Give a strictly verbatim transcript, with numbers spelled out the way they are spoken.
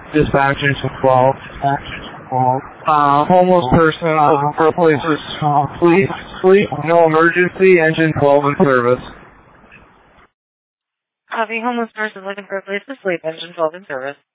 Dispatch engine twelve. Uh, homeless person looking for a place for sleep. Sleep. No emergency. Engine twelve in service. Copy. Homeless person looking for a place to sleep. Engine twelve in service.